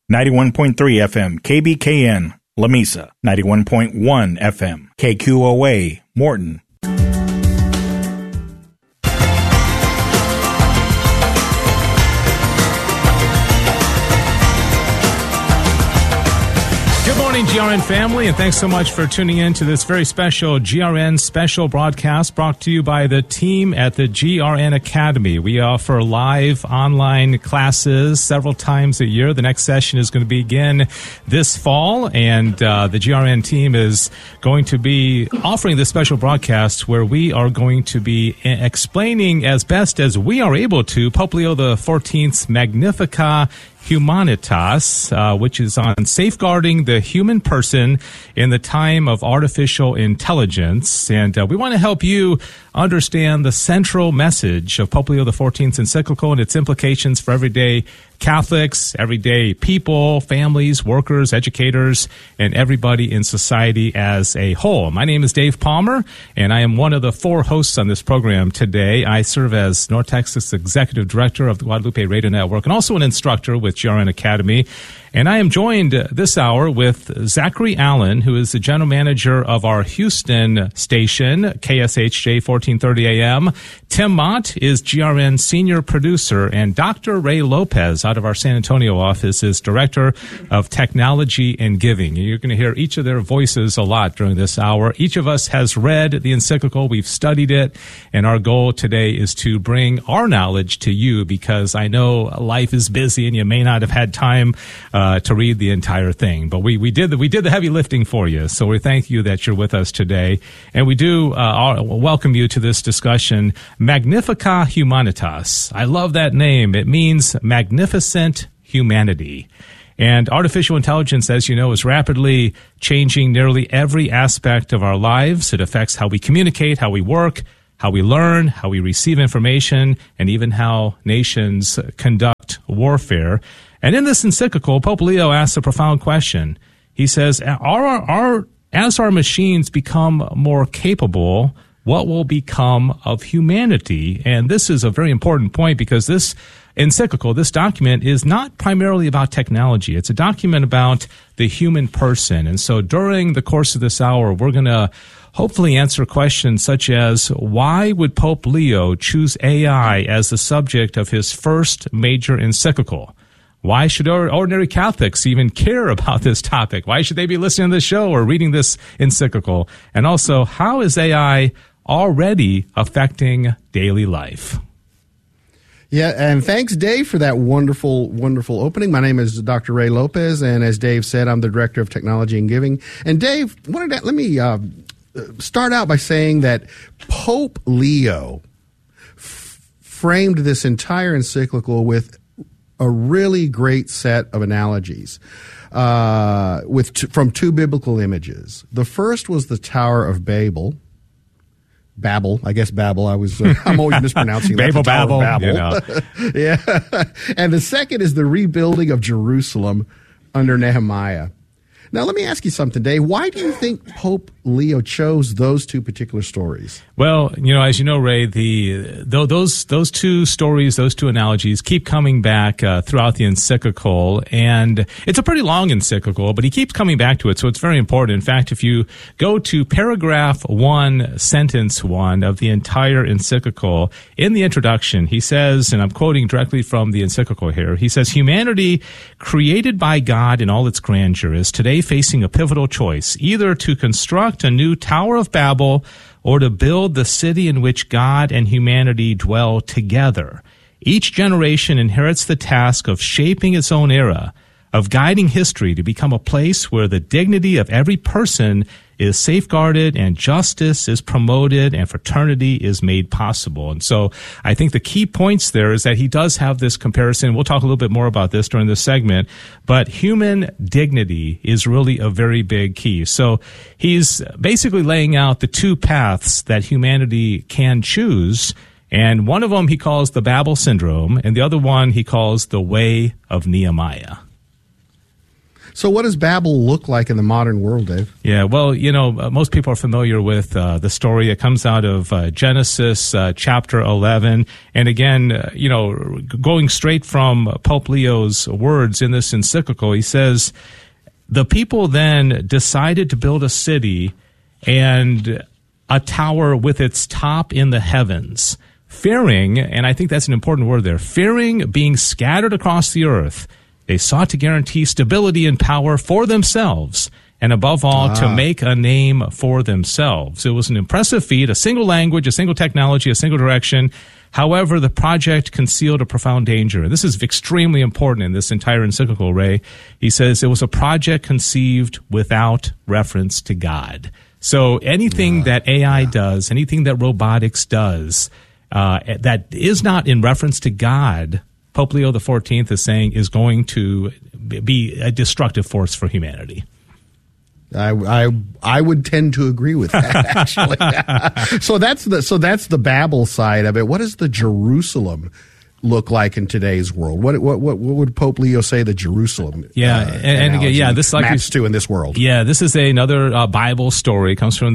91.3 FM KBKN, Lamesa, 91.1 FM KQOA, Morton. GRN family, and thanks so much for tuning in to this very special GRN special broadcast brought to you by the team at the GRN Academy. We offer live online classes several times a year. The next session is going to begin this fall, and the GRN team is going to be offering this special broadcast where we are going to be explaining as best as we are able to Pope Leo XIV's Magnificat Humanitas, which is on safeguarding the human person in the time of artificial intelligence. And we want to help you understand the central message of Pope Leo XIV's encyclical and its implications for everyday Catholics, everyday people, families, workers, educators, and everybody in society as a whole. My name is Dave Palmer, and I am one of the 4 hosts on this program today. I serve as North Texas Executive Director of the Guadalupe Radio Network and also an instructor with GRN Academy. And I am joined this hour with Zachary Allen, who is the general manager of our Houston station, KSHJ 1430 AM. Tim Mott is GRN senior producer, and Dr. Ray Lopez out of our San Antonio office is director of technology and giving. You're going to hear each of their voices a lot during this hour. Each of us has read the encyclical. We've studied it, and our goal today is to bring our knowledge to you because I know life is busy and you may not have had time to read the entire thing, but we did the heavy lifting for you. So we thank you that you're with us today, and we do welcome you to this discussion. Magnificat Humanitas. I love that name. It means magnificent humanity. And artificial intelligence, as you know, is rapidly changing nearly every aspect of our lives. It affects how we communicate, how we work, how we learn, how we receive information, and even how nations conduct warfare. And in this encyclical, Pope Leo asks a profound question. He says, as our machines become more capable, what will become of humanity? And this is a very important point because this encyclical, this document, is not primarily about technology. It's a document about the human person. And so during the course of this hour, we're going to hopefully answer questions such as, why would Pope Leo choose AI as the subject of his first major encyclical? Why should ordinary Catholics even care about this topic? Why should they be listening to this show or reading this encyclical? And also, how is AI already affecting daily life? Yeah, and thanks, Dave, for that wonderful, wonderful opening. My name is Dr. Ray Lopez, and as Dave said, I'm the Director of Technology and Giving. And Dave, let me start out by saying that Pope Leo framed this entire encyclical with a really great set of analogies from 2 biblical images. The first was the Tower of Babel. I guess Babel. I'm always mispronouncing that. Babel. You know. Yeah. And the second is the rebuilding of Jerusalem under Nehemiah. Now, let me ask you something, Dave. Why do you think Pope Leo chose those 2 particular stories? Well, as you know, Ray, those 2 stories, those 2 analogies keep coming back throughout the encyclical, and it's a pretty long encyclical, but he keeps coming back to it, so it's very important. In fact, if you go to paragraph 1, sentence 1 of the entire encyclical, in the introduction, he says, and I'm quoting directly from the encyclical here, he says, humanity created by God in all its grandeur is today facing a pivotal choice, either to construct a new Tower of Babel or to build the city in which God and humanity dwell together. Each generation inherits the task of shaping its own era, of guiding history to become a place where the dignity of every person is safeguarded and justice is promoted and fraternity is made possible. And so I think the key points there is that he does have this comparison. We'll talk a little bit more about this during this segment, but human dignity is really a very big key. So he's basically laying out the 2 paths that humanity can choose, and one of them he calls the Babel syndrome, and the other one he calls the way of Nehemiah. So what does Babel look like in the modern world, Dave? Yeah, well, most people are familiar with the story. It comes out of Genesis chapter 11. And again, going straight from Pope Leo's words in this encyclical, he says, the people then decided to build a city and a tower with its top in the heavens, fearing, and I think that's an important word there, fearing being scattered across the earth. They sought to guarantee stability and power for themselves, and above all, to make a name for themselves. It was an impressive feat, a single language, a single technology, a single direction. However, the project concealed a profound danger. And this is extremely important in this entire encyclical, Ray. He says it was a project conceived without reference to God. So anything that AI does, anything that robotics does, that is not in reference to God, Pope Leo XIV is saying is going to be a destructive force for humanity. I would tend to agree with that, actually. So that's the Babel side of it. What does the Jerusalem look like in today's world? What would Pope Leo say the Jerusalem? And again, this like maps to in this world. Yeah, this is another Bible story. It comes from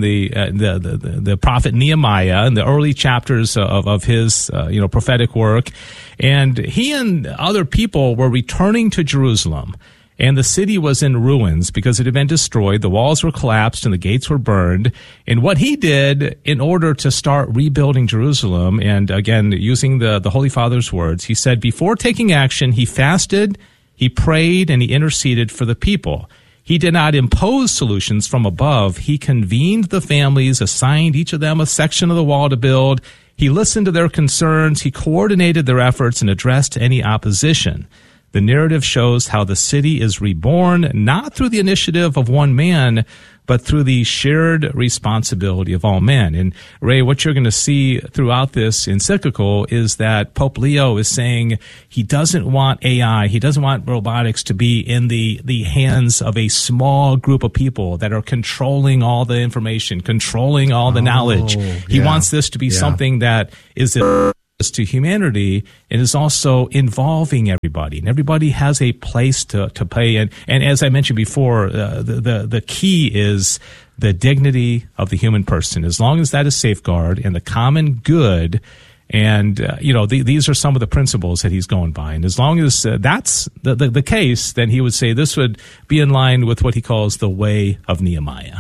the prophet Nehemiah in the early chapters of his prophetic work, and he and other people were returning to Jerusalem. And the city was in ruins because it had been destroyed. The walls were collapsed and the gates were burned. And what he did in order to start rebuilding Jerusalem, and again, using the Holy Father's words, he said, before taking action, he fasted, he prayed, and he interceded for the people. He did not impose solutions from above. He convened the families, assigned each of them a section of the wall to build. He listened to their concerns. He coordinated their efforts and addressed any opposition. The narrative shows how the city is reborn, not through the initiative of one man, but through the shared responsibility of all men. And Ray, what you're going to see throughout this encyclical is that Pope Leo is saying he doesn't want AI, he doesn't want robotics to be in the hands of a small group of people that are controlling all the information, controlling all the knowledge. He wants this to be something that is to humanity and is also involving everybody, and everybody has a place to play. And as I mentioned before, the key is the dignity of the human person. As long as that is safeguarded and the common good, and these are some of the principles that he's going by. And as long as that's the case, then he would say this would be in line with what he calls the way of Nehemiah.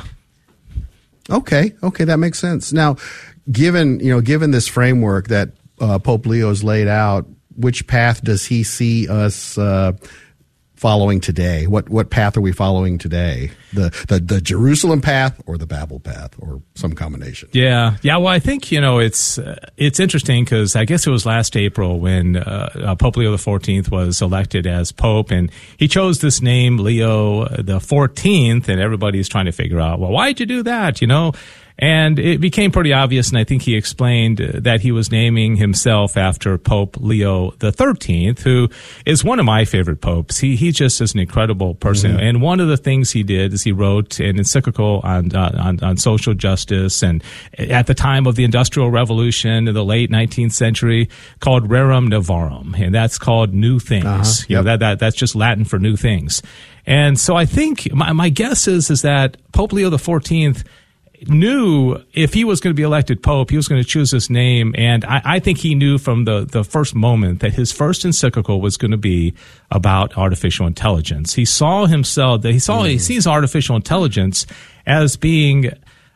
Okay, that makes sense. Now, given this framework that Pope Leo's laid out, which path does he see us following today? What path are we following today? The Jerusalem path or the Babel path, or some combination? Yeah. Well, I think it's interesting because I guess it was last April when Pope Leo XIV was elected as Pope, and he chose this name Leo XIV, and everybody's trying to figure out, well, why'd you do that? And it became pretty obvious, and I think he explained that he was naming himself after Pope Leo XIII, who is one of my favorite popes. He just is an incredible person. Mm-hmm. And one of the things he did is he wrote an encyclical on social justice, and at the time of the Industrial Revolution in the late 19th century, called Rerum Novarum, and that's called New Things. That's just Latin for new things. And so I think my guess is that Pope Leo XIV knew if he was going to be elected Pope, he was going to choose this name. And I think he knew from the first moment that his first encyclical was going to be about artificial intelligence. He saw himself, he sees artificial intelligence as being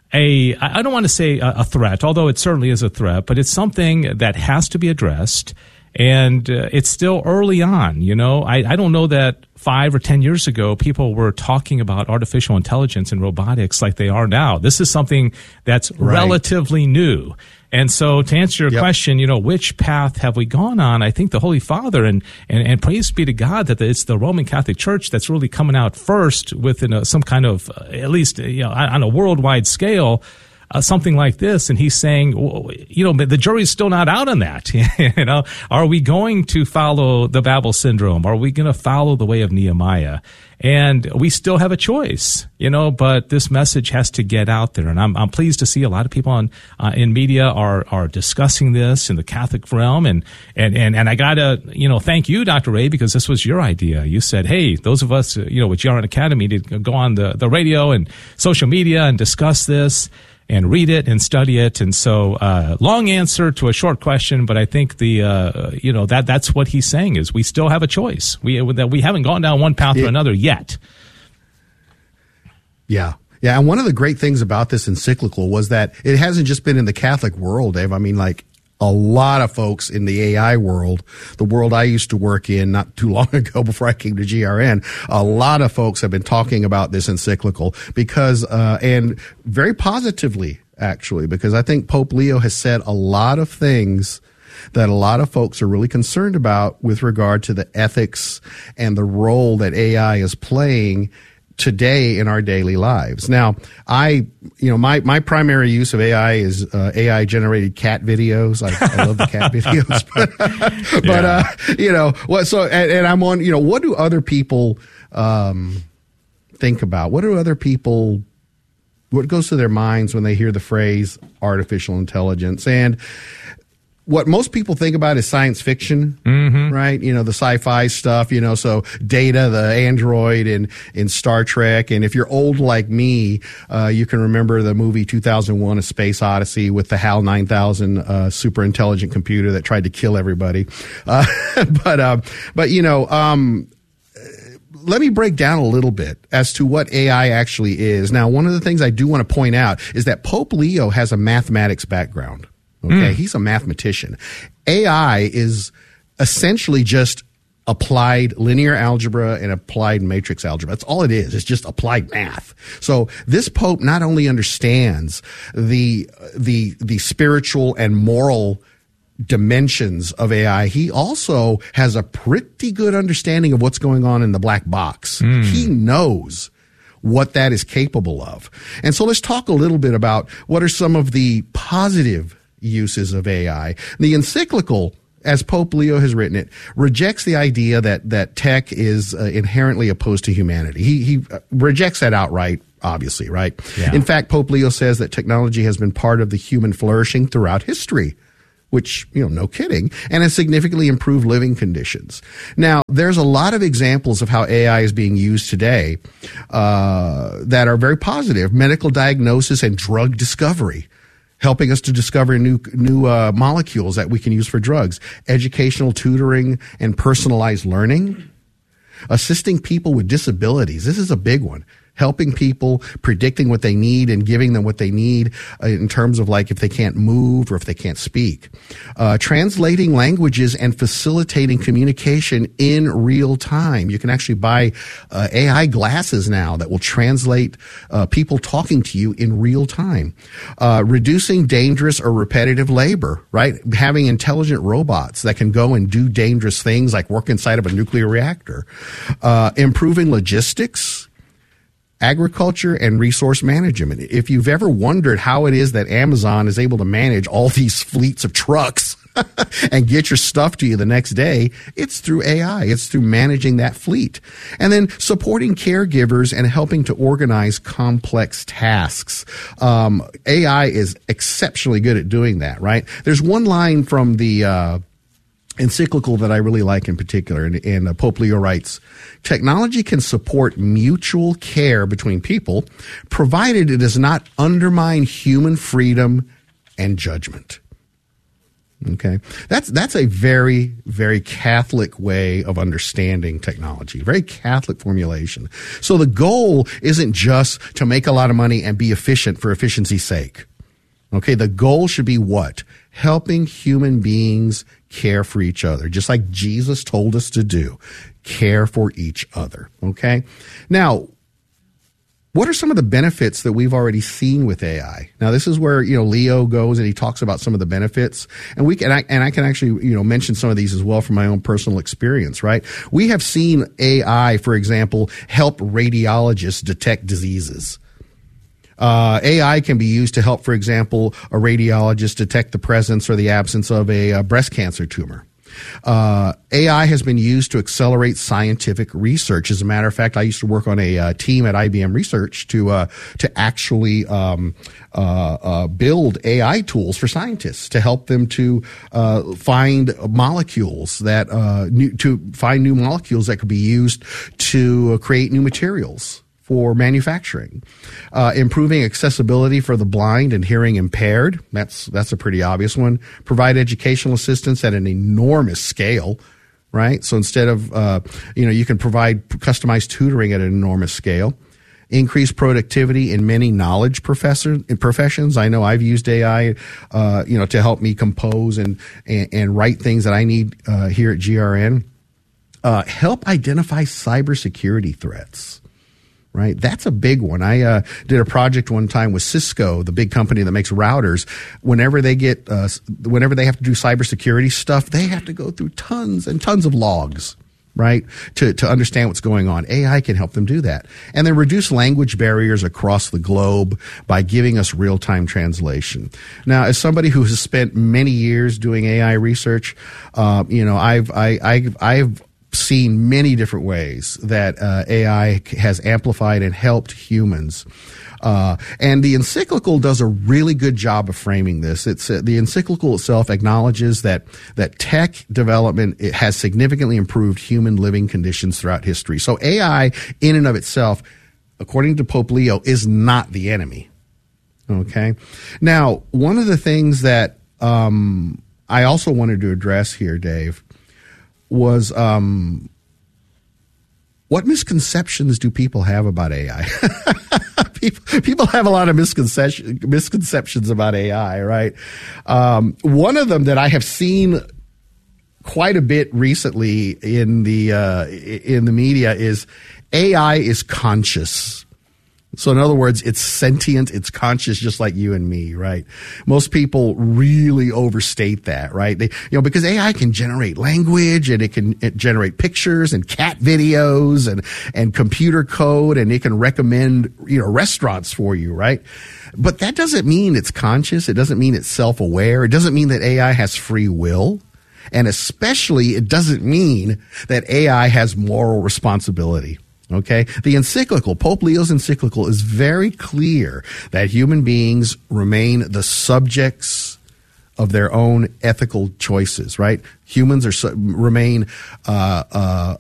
I don't want to say a threat, although it certainly is a threat, but it's something that has to be addressed. And it's still early on, I don't know that 5 or 10 years ago, people were talking about artificial intelligence and robotics like they are now. This is something that's relatively new. And so to answer your question, which path have we gone on? I think the Holy Father, and praise be to God that it's the Roman Catholic Church that's really coming out first within some kind of, at least, on a worldwide scale, something like this, and he's saying, the jury's still not out on that. Are we going to follow the Babel syndrome? Are we going to follow the way of Nehemiah? And we still have a choice, but this message has to get out there. And I'm pleased to see a lot of people in media are discussing this in the Catholic realm. And I gotta, thank you, Dr. Ray, because this was your idea. You said, hey, those of us, with GRN Academy to go on the radio and social media and discuss this and read it and study it. And so, long answer to a short question, but I think that's what he's saying is we still have a choice. We haven't gone down one path or another yet. Yeah. Yeah. And one of the great things about this encyclical was that it hasn't just been in the Catholic world, Dave. I mean, like, a lot of folks in the AI world, the world I used to work in not too long ago before I came to GRN, a lot of folks have been talking about this encyclical because, and very positively, actually, because I think Pope Leo has said a lot of things that a lot of folks are really concerned about with regard to the ethics and the role that AI is playing today in our daily lives. Now, my primary use of AI is AI generated cat videos. I love the cat videos, and I'm on. What do other people think about? What goes to their minds when they hear the phrase artificial intelligence? And what most people think about is science fiction, right? The sci-fi stuff, so Data, the android in Star Trek. And if you're old like me, you can remember the movie 2001, A Space Odyssey with the HAL 9000 super intelligent computer that tried to kill everybody. Let me break down a little bit as to what AI actually is. Now, one of the things I do want to point out is that Pope Leo has a mathematics background. Okay. He's a mathematician. AI is essentially just applied linear algebra and applied matrix algebra. That's all it is. It's just applied math. So this Pope not only understands the spiritual and moral dimensions of AI, he also has a pretty good understanding of what's going on in the black box. He knows what that is capable of. And so let's talk a little bit about what are some of the positive uses of AI. The encyclical, as Pope Leo has written it, rejects the idea that tech is inherently opposed to humanity. He rejects that outright, obviously, right? Yeah. In fact, Pope Leo says that technology has been part of the human flourishing throughout history, which, no kidding, and has significantly improved living conditions. Now, there's a lot of examples of how AI is being used today that are very positive. Medical diagnosis and drug discovery, helping us to discover new molecules that we can use for drugs. Educational tutoring and personalized learning. Assisting people with disabilities. This is a big one. Helping people, predicting what they need and giving them what they need in terms of like if they can't move or if they can't speak. Translating languages and facilitating communication in real time. You can actually buy AI glasses now that will translate people talking to you in real time. Reducing dangerous or repetitive labor, right? Having intelligent robots that can go and do dangerous things like work inside of a nuclear reactor. Improving logistics, agriculture, and resource management. If you've ever wondered how it is that Amazon is able to manage all these fleets of trucks and get your stuff to you the next day, it's through AI. It's through managing that fleet. And then supporting caregivers and helping to organize complex tasks. AI is exceptionally good at doing that, right? There's one line from the encyclical that I really like in particular, and Pope Leo writes, technology can support mutual care between people, provided it does not undermine human freedom and judgment. Okay, that's a very, very Catholic way of understanding technology, very Catholic formulation. So the goal isn't just to make a lot of money and be efficient for efficiency's sake. Okay, the goal should be what? Helping human beings care for each other, just like Jesus told us to do. Care for each other. Okay? Now, what are some of the benefits that we've already seen with AI? Now, this is where, Leo goes and he talks about some of the benefits. And I can actually, mention some of these as well from my own personal experience, right? We have seen AI, for example, help radiologists detect diseases. AI can be used to help, for example, a radiologist detect the presence or the absence of a breast cancer tumor. AI has been used to accelerate scientific research. As a matter of fact, I used to work on a team at IBM Research to actually build AI tools for scientists to help them to find molecules that new molecules that could be used to create new materials for manufacturing, improving accessibility for the blind and hearing impaired. That's a pretty obvious one. Provide educational assistance at an enormous scale, right? So instead of, you can provide customized tutoring at an enormous scale. Increase productivity in many knowledge professions. I know I've used AI, to help me compose and write things that I need here at GRN. Help identify cybersecurity threats. Right, that's a big one. I did a project one time with Cisco, the big company that makes routers. Whenever they have to do cybersecurity stuff, they have to go through tons and tons of logs, right, to understand what's going on. AI can help them do that, and then reduce language barriers across the globe by giving us real-time translation. Now, as somebody who has spent many years doing AI research, I've seen many different ways that AI has amplified and helped humans. And the encyclical does a really good job of framing this. The encyclical itself acknowledges that tech development has significantly improved human living conditions throughout history. So AI in and of itself, according to Pope Leo, is not the enemy. Okay. Now, one of the things that I also wanted to address here, Dave, was what misconceptions do people have about AI? People have a lot of misconceptions about AI, right? One of them that I have seen quite a bit recently in the media is AI is conscious. So in other words, it's sentient, it's conscious, just like you and me, right? Most people really overstate that, right? Because AI can generate language and it can generate pictures and cat videos and computer code, and it can recommend, restaurants for you, right? But that doesn't mean it's conscious. It doesn't mean it's self-aware. It doesn't mean that AI has free will. And especially, it doesn't mean that AI has moral responsibility. Okay, the encyclical, Pope Leo's encyclical, is very clear that human beings remain the subjects of their own ethical choices, right? Humans remain